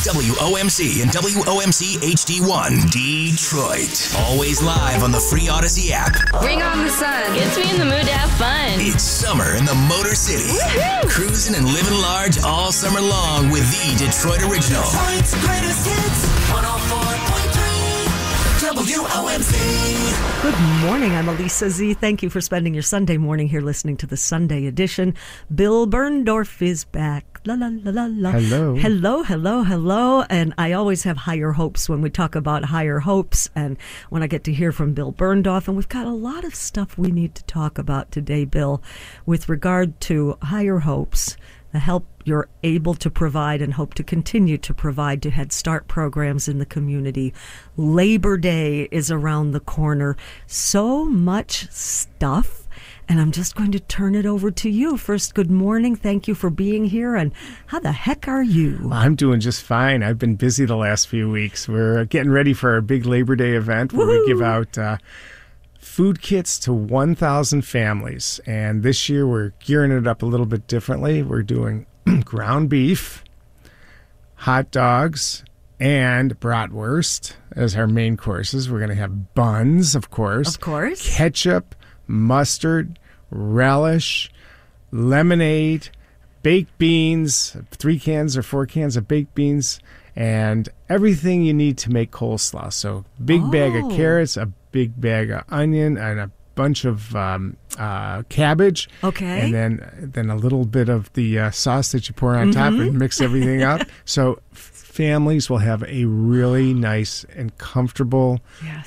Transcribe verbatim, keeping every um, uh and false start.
W O M C and W O M C H D one, Detroit. Always live on the free Odyssey app. Bring on the sun. Gets me in the mood to have fun. It's summer in the Motor City. Woo-hoo! Cruising and living large all summer long with the Detroit Original. Detroit's greatest hits, one oh four point three W O M C. Good morning, I'm Elisa Z. Thank you for spending your Sunday morning here listening to the Sunday edition. Bill Berndorf is back. La la la la la. Hello. Hello, hello, hello. And I always have higher hopes when we talk about higher hopes and when I get to hear from Bill Berndorf. And we've got a lot of stuff we need to talk about today, Bill, with regard to higher hopes, the help you're able to provide and hope to continue to provide to Head Start programs in the community. Labor Day is around the corner. So much stuff. And I'm just going to turn it over to you. First, good morning. Thank you for being here. And how the heck are you? I'm doing just fine. I've been busy the last few weeks. We're getting ready for our big Labor Day event where Woo-hoo! we give out uh, food kits to one thousand families. And this year we're gearing it up a little bit differently. We're doing ground beef, hot dogs, and bratwurst as our main courses. We're going to have buns, of course. Of course. Ketchup, mustard, relish, lemonade, baked beans, three cans or four cans of baked beans, and everything you need to make coleslaw. So big Oh. bag of carrots, a big bag of onion, and a bunch of um, uh, cabbage. Okay. And then then a little bit of the uh, sauce that you pour on top and mix everything up. So f- families will have a really nice and comfortable Yes.